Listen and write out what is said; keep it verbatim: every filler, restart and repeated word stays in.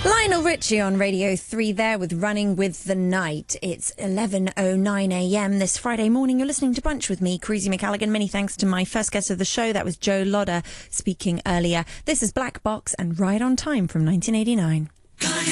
Lionel Richie on Radio three there with Running with the Night. It's eleven oh nine a m this Friday morning. You're listening to Brunch with me, Cruzy McCalligan. Many thanks to my first guest of the show. That was Joe Lodder speaking earlier. This is Black Box and Ride on Time from nineteen eighty-nine.